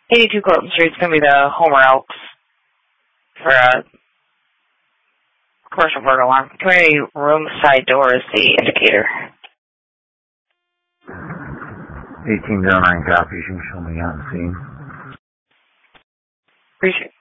82 Colton Street is going to be the Homer Elks for a commercial burglar alarm. Community room side door is the indicator. 1809 copies. You can show me on scene. Appreciate it.